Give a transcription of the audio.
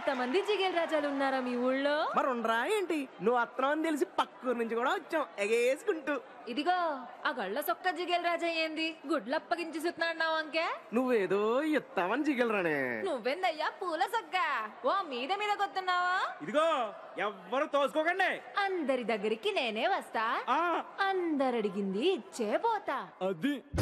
ఇంతమంది జిగేల్ రాజాలు ఉన్నారా మీ ఊళ్ళో? మరి ఉండరా ఏంటి? నువ్వు అత్తనం అని తెలిసి పక్కూరు నుంచి కూడా వచ్చాం ఎగేసుకుంటూ. ఇదిగో ఆ గళ్ళ సొక్క జిగేల్ రాజా ఏంది గుడ్లప్పగించి సుతున్నాడు అంకే? నువ్వేదో ఇస్తావని జిగలరానే. నువ్వెందయ్యా పూల సొక్క ఓ మీద మీద కొత్తున్నావా? ఇదిగో ఎవ్వరు తోసుకోకండి, అందరి దగ్గరికి నేనే వస్తా, ఆ అందరడిగింది ఇచ్చే పోతా. అది